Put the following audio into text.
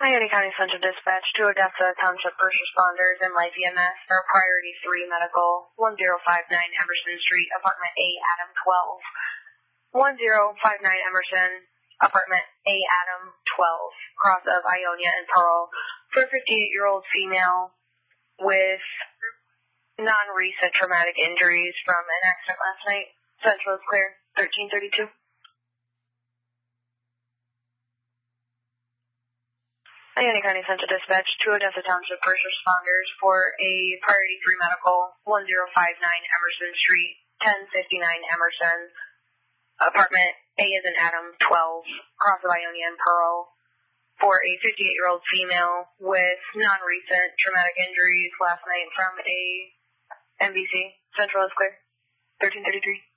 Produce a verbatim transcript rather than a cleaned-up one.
Miami County Central Dispatch to Odessa Township First Responders and Life E M S for Priority three Medical, one zero five nine Emerson Street, Apartment A, Adam twelve. one zero five nine Emerson, Apartment A, Adam twelve, cross of Ionia and Pearl, for a fifty-eight-year-old female with non-recent traumatic injuries from an accident last night. Central is clear, thirteen thirty-two. Miami County Central Dispatch to Odessa Township First Responders for a Priority three Medical, one zero five nine Emerson Street, ten fifty-nine Emerson, Apartment A as in Adam, twelve, cross of Ionia and Pearl, for a fifty-eight-year-old female with non-recent traumatic injuries last night from a M V C. Central is clear, thirteen thirty-three.